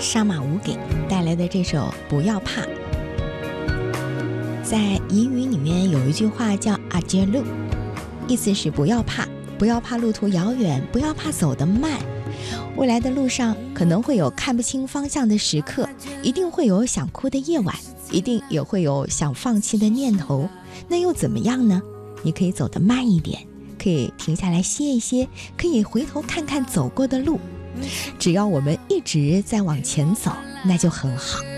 沙马舞给带来的这首《不要怕》。在彝语里面有一句话叫阿杰路，意思是不要怕，不要怕路途遥远，不要怕走得慢。未来的路上可能会有看不清方向的时刻，一定会有想哭的夜晚，一定也会有想放弃的念头。那又怎么样呢？你可以走得慢一点，可以停下来歇一歇，可以回头看看走过的路。只要我们一直在往前走，那就很好。